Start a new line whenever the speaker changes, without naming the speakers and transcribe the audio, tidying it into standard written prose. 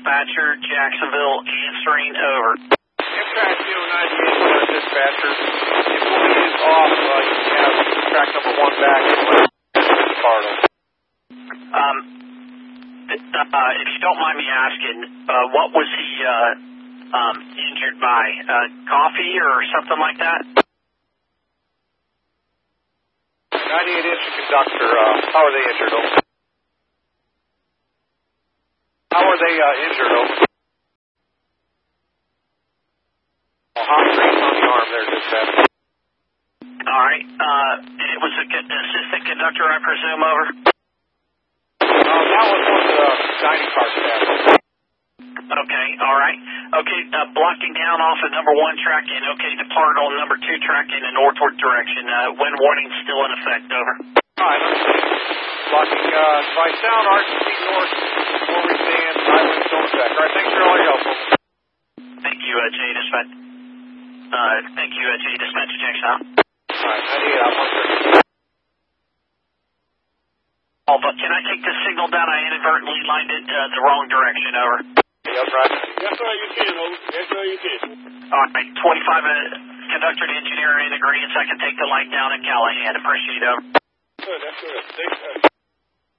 dispatcher, Jacksonville, answering, over.
Amtrak 98 dispatcher. If one is off, you can have track number 1 back and Pardo.
If you don't mind me asking, what was he injured by? Coffee or something like that?
98-inch conductor. How are they injured? Over. How are they injured? Over. Hot grease on the arm there, dispatcher.
All right. It was an assistant conductor, I presume, over?
That was one of the dining car staff.
Okay, all right. Okay, blocking down off of number 1 tracking. Okay, depart on number 2 tracking in northward direction. Wind warning still in effect, over.
All right, blocking by sound, RTC north, where we stand, highway still in effect. All right, thanks for all your help.
Thank you, Jay Dispatch. Thank you, Jay Dispatch, Jackson.
All right, 98 out, 130.
Oh, but can I take this signal down? I inadvertently lined it the wrong direction, over.
Yes, right.
Yes, sir, you can, over. Yes, sir, you can.
All right, 25 conductor and engineer in agreement. I can take the light down at Callahan. Appreciate it, over.
Good, that's good. Thanks,